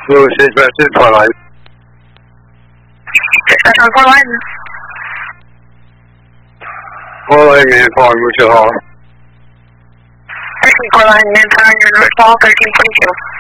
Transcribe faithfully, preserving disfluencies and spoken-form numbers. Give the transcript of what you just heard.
Lucid Vested Twilight. Estación Twilight. Twilight Manpower, Mucho Hall. Estación Twilight, Manpower, North Hall, thirteen twenty-two.